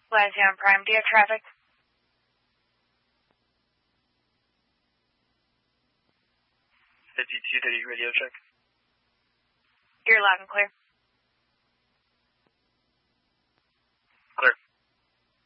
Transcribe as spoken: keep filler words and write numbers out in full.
Louisiana Prime, do you have traffic? fifty-two thirty radio check. You're loud and clear.